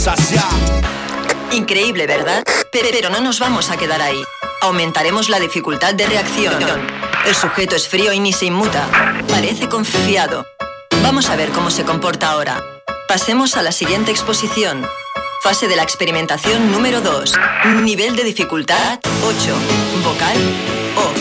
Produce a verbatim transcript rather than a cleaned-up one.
Increíble, ¿verdad? Pero no nos vamos a quedar ahí. Aumentaremos la dificultad de reacción. El sujeto es frío y ni se inmuta. Parece confiado. Vamos a ver cómo se comporta ahora. Pasemos a la siguiente exposición. Fase de la experimentación número dos. Nivel de dificultad ocho. Vocal O.